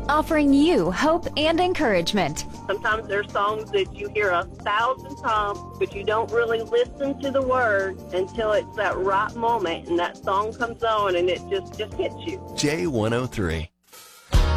offering you hope and encouragement. Sometimes there's songs that you hear 1,000 times, but you don't really listen to the words until it's that right moment, and that song comes on, and it just hits you. J103.